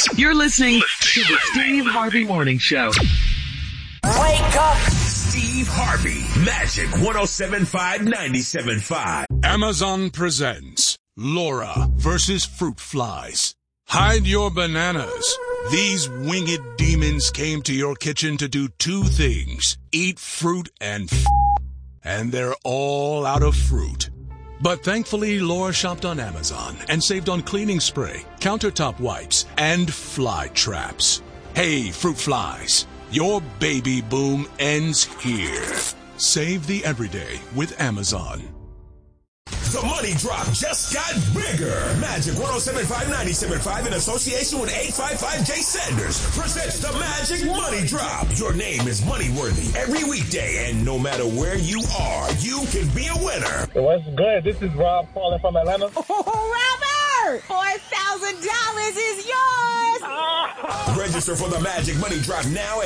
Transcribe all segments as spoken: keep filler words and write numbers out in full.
You're listening to the Steve Harvey Morning Show. Wake up! Steve Harvey, Magic one oh seven point five, ninety-seven point five. Amazon presents Laura versus Fruit Flies. Hide your bananas. These winged demons came to your kitchen to do two things: eat fruit and f***, and they're all out of fruit. But thankfully, Laura shopped on Amazon and saved on cleaning spray, countertop wipes, and fly traps. Hey, fruit flies, your baby boom ends here. Save the everyday with Amazon. The money drop just got bigger. Magic one oh seven point five, ninety-seven point five in association with eight five five J Sanders presents the Magic Money Drop. Your name is money worthy every weekday, and no matter where you are, you can be a winner. What's good? This is Rob calling from Atlanta. Oh, Robert! four thousand dollars is yours! Ah. Register for the Magic Money Drop now at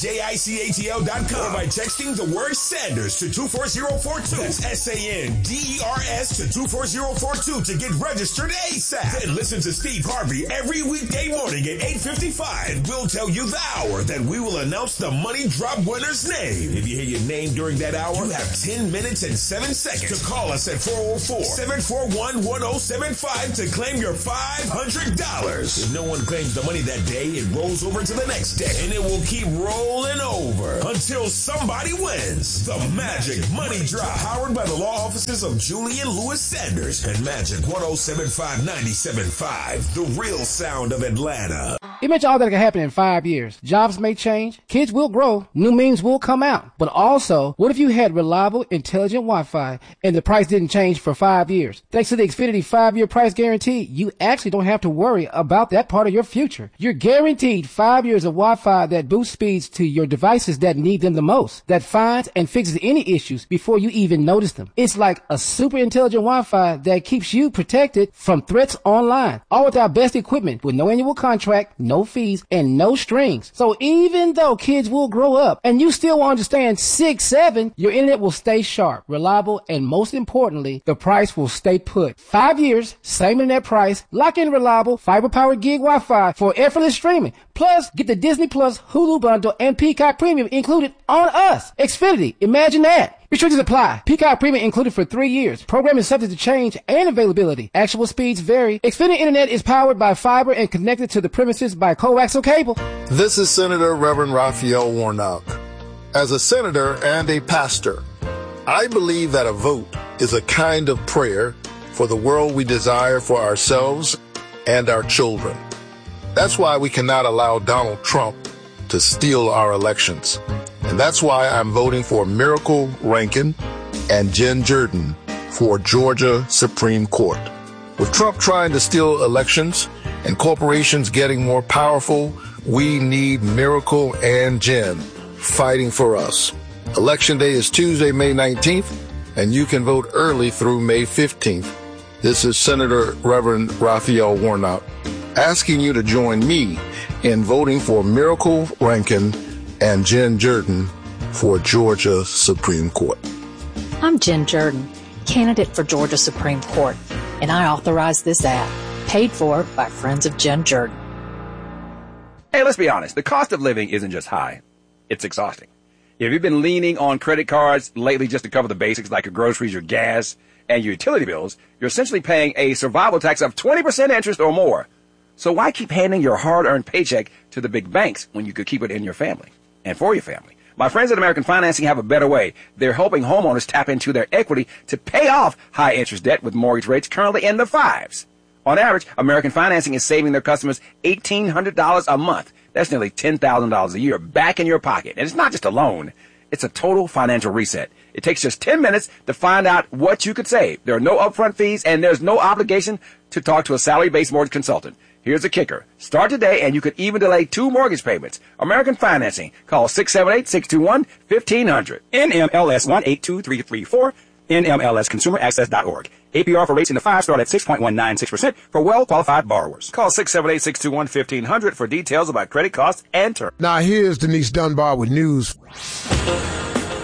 majicatl dot com or by texting the word Sanders to two four zero four two. That's S A N D E R S to two four zero four two to get registered ASAP. Then listen to Steve Harvey every weekday morning at eight fifty-five. We'll tell you the hour that we will announce the Money Drop winner's name. If you hear your name during that hour, you have ten minutes and seven seconds to call us at four oh four, seven four one, one oh seven five to claim your five hundred dollars. If no one claims the money that day, it rolls over to the next day, and it will keep rolling over until somebody wins. The Magic Money Drop, powered by the law offices of Julian Lewis Sanders and Magic one oh seven point five, ninety-seven point five, the real sound of Atlanta. Imagine all that can happen in five years. Jobs may change, kids will grow, new memes will come out. But also, what if you had reliable, intelligent Wi-Fi and the price didn't change for five years? Thanks to the Xfinity five-year price guarantee, you actually don't have to worry about that part of your future. You're guaranteed five years of Wi-Fi that boosts speeds to your devices that need them the most, that finds and fixes any issues before you even notice them. It's like a super intelligent Wi-Fi that keeps you protected from threats online, all with our best equipment with no annual contract, no fees, and no strings. So even though kids will grow up and you still won't understand six seven, your internet will stay sharp, reliable, and most importantly, the price will stay put. Five years, same internet price, lock in reliable, fiber-powered gig Wi-Fi for effortless streaming. Plus, get the Disney Plus Hulu bundle and Peacock Premium included on us. Xfinity, imagine that. Restrictions apply. Peacock Premium included for three years. Program is subject to change and availability. Actual speeds vary. Xfinity Internet is powered by fiber and connected to the premises by coaxial cable. This is Senator Reverend Raphael Warnock. As a senator and a pastor, I believe that a vote is a kind of prayer for the world we desire for ourselves and our children. That's why we cannot allow Donald Trump to steal our elections. And that's why I'm voting for Miracle Rankin and Jen Jordan for Georgia Supreme Court. With Trump trying to steal elections and corporations getting more powerful, we need Miracle and Jen fighting for us. Election day is Tuesday, May nineteenth, and you can vote early through May fifteenth. This is Senator Reverend Raphael Warnock asking you to join me in voting for Miracle Rankin and Jen Jordan for Georgia Supreme Court. I'm Jen Jordan, candidate for Georgia Supreme Court, and I authorize this ad, paid for by Friends of Jen Jordan. Hey, let's be honest. The cost of living isn't just high. It's exhausting. If you've been leaning on credit cards lately just to cover the basics like your groceries, your gas, and your utility bills, you're essentially paying a survival tax of twenty percent interest or more. So why keep handing your hard-earned paycheck to the big banks when you could keep it in your family and for your family? My friends at American Financing have a better way. They're helping homeowners tap into their equity to pay off high-interest debt with mortgage rates currently in the fives. On average, American Financing is saving their customers eighteen hundred dollars a month. That's nearly ten thousand dollars a year back in your pocket. And it's not just a loan. It's a total financial reset. It takes just ten minutes to find out what you could save. There are no upfront fees, and there's no obligation to talk to a salary-based mortgage consultant. Here's the kicker. Start today, and you could even delay two mortgage payments. American Financing. Call six seven eight, six two one, one five zero zero. N M L S one eight two three three four. N M L S consumer access dot org. A P R for rates in the five start at six point one nine six percent for well-qualified borrowers. Call six seven eight, six two one, one five zero zero for details about credit costs and terms. Now here's Denise Dunbar with news.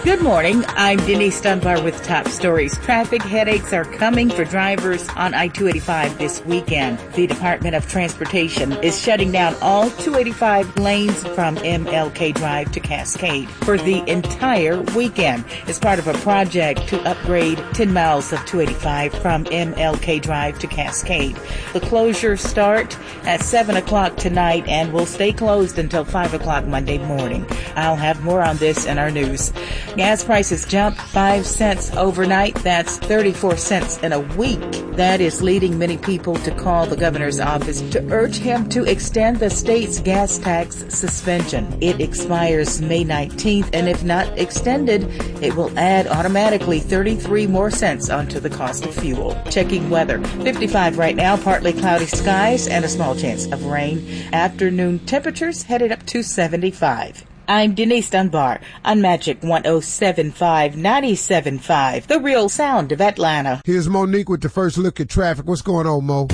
Good morning. I'm Denise Dunbar with Top Stories. Traffic headaches are coming for drivers on I two eighty-five this weekend. The Department of Transportation is shutting down all two eighty-five lanes from M L K Drive to Cascade for the entire weekend as part of a project to upgrade ten miles of two eighty-five from M L K Drive to Cascade. The closures start at seven o'clock tonight and will stay closed until five o'clock Monday morning. I'll have more on this in our news. Gas prices jumped five cents overnight. That's thirty-four cents in a week. That is leading many people to call the governor's office to urge him to extend the state's gas tax suspension. It expires May nineteenth, and if not extended, it will add automatically thirty-three more cents onto the cost of fuel. Checking weather. fifty-five right now, partly cloudy skies and a small chance of rain. Afternoon temperatures headed up to seventy-five. I'm Denise Dunbar on Magic one oh seven point five, ninety-seven point five, the real sound of Atlanta. Here's Monique with the first look at traffic. What's going on, Mo?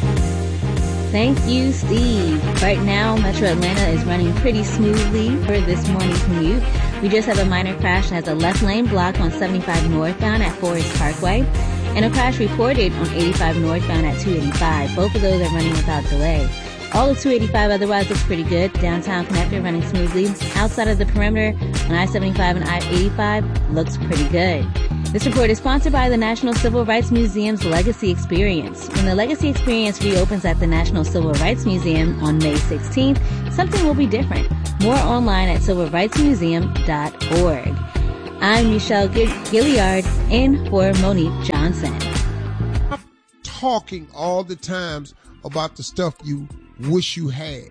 Thank you, Steve. Right now, Metro Atlanta is running pretty smoothly for this morning commute. We just have a minor crash that has a left lane blocked on seventy-five northbound at Forest Parkway, and a crash reported on eighty-five northbound at two eighty-five. Both of those are running without delay. All of two eighty-five otherwise looks pretty good. Downtown connector running smoothly. Outside of the perimeter on I seventy-five and I eighty-five looks pretty good. This report is sponsored by the National Civil Rights Museum's Legacy Experience. When the Legacy Experience reopens at the National Civil Rights Museum on May sixteenth, something will be different. More online at civil rights museum dot org. I'm Michelle Gilliard in for Monique Johnson. I'm talking all the times about the stuff you wish you had.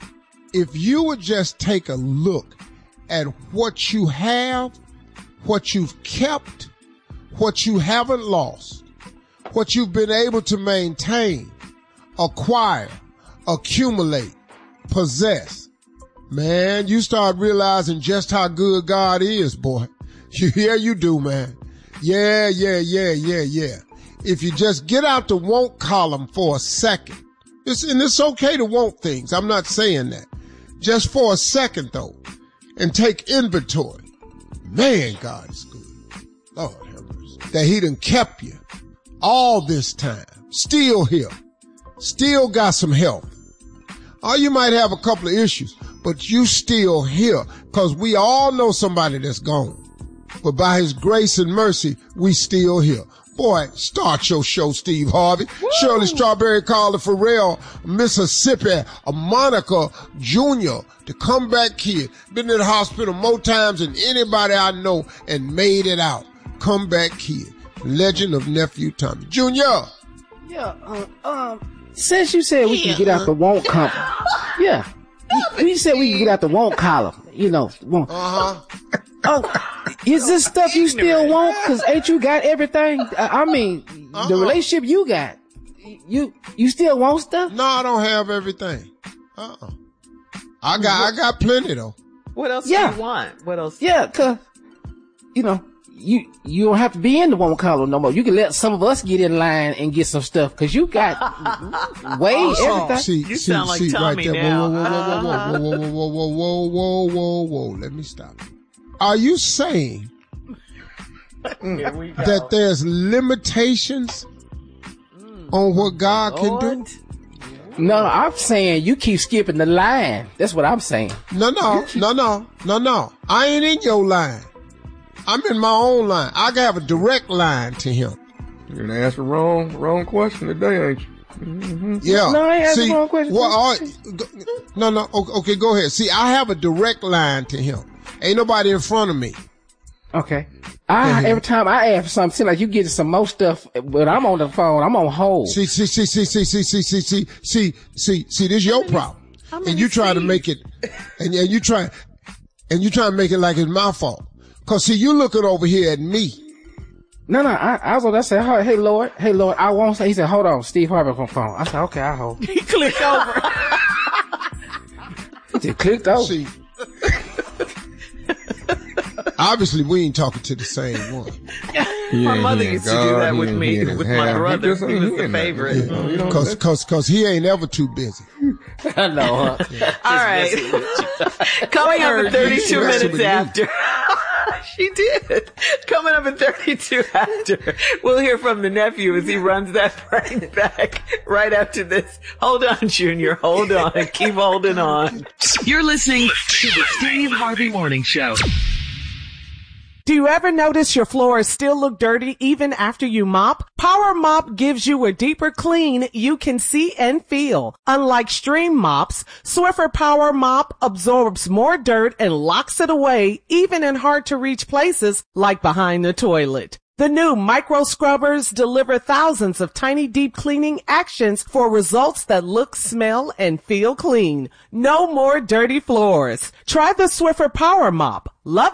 If you would just take a look at what you have, what you've kept, what you haven't lost, what you've been able to maintain, acquire, accumulate, possess, man, you start realizing just how good God is, boy. Yeah, you do, man. Yeah, yeah, yeah, yeah, yeah. If you just get out the want column for a second, It's, and it's okay to want things. I'm not saying that. Just for a second, though, and take inventory. Man, God is good. Lord have mercy. That he done kept you all this time. Still here. Still got some health. Or you might have a couple of issues, but you still here. Because we all know somebody that's gone. But by his grace and mercy, we still here. Boy, start your show, Steve Harvey. Woo! Shirley Strawberry, Carla Farrell, Mississippi, a Monica Junior, the comeback kid. Been in the hospital more times than anybody I know and made it out. Comeback kid. Legend of Nephew Tommy. Junior! Yeah, um, um, since you said we yeah. can get out the won't column. Yeah. You, you said we can get out the won't column. You know, won't. Uh-huh. Oh, is this stuff you still want? Cause ain't you got everything? I mean, uh-uh. the relationship you got, you you still want stuff? No, I don't have everything. Uh-uh. I got I got plenty though. What else yeah. do you want? What else? Yeah, cause you know you you don't have to be in the one column no more. You can let some of us get in line and get some stuff because you got way oh, everything. See, you see, sound like see, Tommy right there. now. Whoa, whoa, whoa, whoa, whoa, whoa, whoa, whoa, whoa, whoa, whoa, whoa. Let me stop. Are you saying that there's limitations on what God Lord. can do? No, I'm saying you keep skipping the line. That's what I'm saying. No, no, keep... no, no, no, no. I ain't in your line. I'm in my own line. I can have a direct line to him. You're gonna ask the wrong, wrong question today, ain't you? Mm-hmm. Yeah. No, I ain't asking See, the wrong question. Well, all, no, no. Okay, go ahead. See, I have a direct line to him. Ain't nobody in front of me. Okay. I, every time I ask for something, it seems like you get some more stuff, but I'm on the phone. I'm on hold. See, see, see, see, see, see, see, see, see, see, see, see, this is your problem. And you try to make it, and, and you try, and you try to make it like it's my fault. Cause see, you looking over here at me. No, no, I, I was on that said, hey, Lord, hey, Lord, I won't say, he said, hold on, Steve Harvey on the phone. I said, okay, I'll hold. He clicked over. He just clicked over. See, obviously, we ain't talking to the same one. My mother used to do that with me, with my brother. He was the favorite. Yeah. Cause, cause, cause he ain't ever too busy. I know, huh? Yeah. All right. Coming up at thirty-two minutes after. She did. Coming up at thirty-two after, we'll hear from the nephew as he runs that prank back right after this. Hold on, Junior. Hold on. Keep holding on. You're listening to the Steve Harvey Morning Show. Do you ever notice your floors still look dirty even after you mop? Power Mop gives you a deeper clean you can see and feel. Unlike stream mops, Swiffer Power Mop absorbs more dirt and locks it away even in hard to reach places like behind the toilet. The new micro scrubbers deliver thousands of tiny deep cleaning actions for results that look, smell, and feel clean. No more dirty floors. Try the Swiffer Power Mop. Love